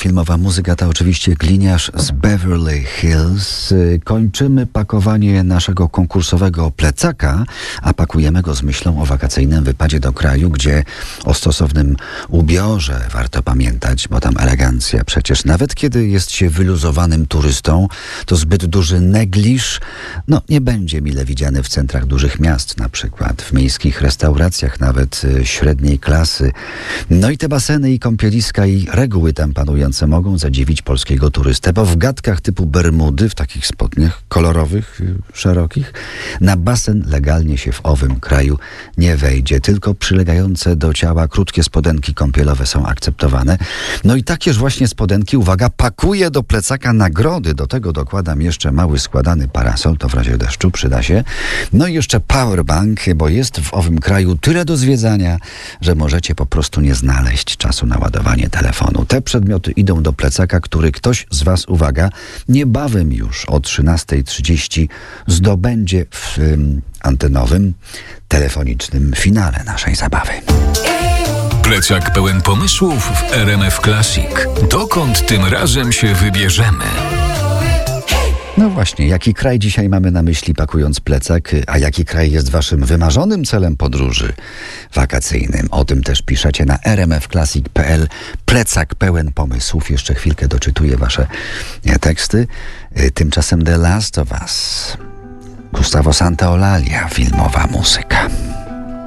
filmowa muzyka to oczywiście gliniarz z Beverly Hills. Kończymy pakowanie naszego konkursowego plecaka, a pakujemy go z myślą o wakacyjnym wypadzie do kraju, gdzie o stosownym ubiorze warto pamiętać, bo tam elegancja przecież nawet kiedy jest się wyluzowanym turystą, to zbyt duży negliż nie będzie mile widziany w centrach dużych miast, na przykład w miejskich restauracjach nawet średniej klasy. No i te baseny i kąpieliska i reguły tam panujące mogą zadziwić polskiego turystę, bo w gadkach typu bermudy, w takich spodniach kolorowych, szerokich, na basen legalnie się w owym kraju nie wejdzie. Tylko przylegające do ciała krótkie spodenki kąpielowe są akceptowane. No i takież właśnie spodenki, uwaga, pakuje do plecaka nagrody. Do tego dokładam jeszcze mały składany parasol, to w razie deszczu przyda się. No i jeszcze powerbank, bo jest w owym kraju tyle do zwiedzania, że możecie po prostu nie znaleźć czasu na ładowanie telefonu. Te przedmioty idą do plecaka, który ktoś z was, uwaga, niebawem już o 13:30 zdobędzie w antenowym, telefonicznym finale naszej zabawy. Plecak pełen pomysłów w RMF Classic. Dokąd tym razem się wybierzemy? No właśnie, jaki kraj dzisiaj mamy na myśli, pakując plecak, a jaki kraj jest waszym wymarzonym celem podróży wakacyjnym? O tym też piszecie na rmfclassic.pl. Plecak pełen pomysłów. Jeszcze chwilkę doczytuję wasze teksty. Tymczasem The Last of Us. Gustavo Santaolalla, filmowa muzyka.